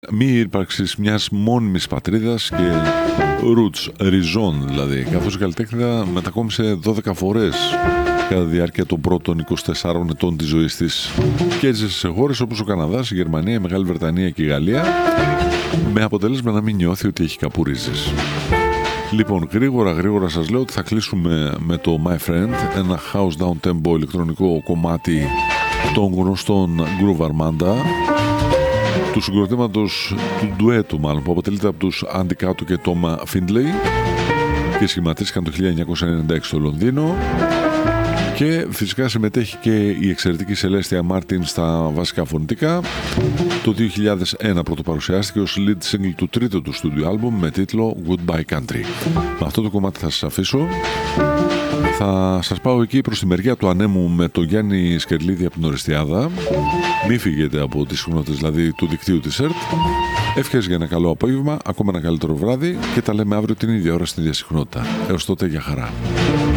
μη ύπαρξης μιας μόνιμης πατρίδας και roots, ριζών δηλαδή, καθώς η καλλιτέχνηδα μετακόμισε 12 φορές κατά τη διάρκεια των πρώτων 24 ετών της ζωής της και έζησε σε χώρες όπως ο Καναδάς, η Γερμανία, η Μεγάλη Βρετανία και η Γαλλία, με αποτέλεσμα να μην νιώθει ότι έχει κάπου ρίζες. Λοιπόν, γρήγορα σας λέω ότι θα κλείσουμε με το My Friend, ένα house down tempo ηλεκτρονικό κομμάτι των γνωστών Groove Armada, του συγκροτήματος του ντουέτου μάλλον, που αποτελείται από τους Andy Cato και Tom Findlay και σχηματίστηκαν το 1996 στο Λονδίνο, και φυσικά συμμετέχει και η εξαιρετική Celestia Martin στα βασικά φωνητικά. Το 2001 πρωτοπαρουσιάστηκε ως lead single του τρίτου του studio album με τίτλο Goodbye Country. Με αυτό το κομμάτι θα σας αφήσω. Θα σας πάω εκεί προς τη μεριά του ανέμου με τον Γιάννη Σκερλίδη από την Ορεστιάδα. Μη φύγετε από τις συχνότητες δηλαδή του δικτύου της ΕΡΤ. Εύχες για ένα καλό απόγευμα, ακόμα ένα καλύτερο βράδυ, και τα λέμε αύριο την ίδια ώρα στην ίδια συχνότητα. Έως τότε, για χαρά.